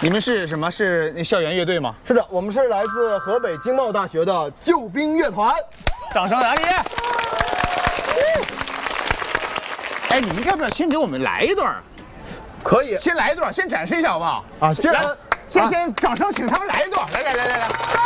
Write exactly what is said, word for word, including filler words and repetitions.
你们是什么？是那校园乐队吗？ 是的，我们是来自河北经贸大学的救兵乐团。 掌声来！哎，你们要不要先给我们来一段？ 可以， 先来一段，先展示一下好不好？ 啊，这样， 先先掌声请他们来一段，来来来来来。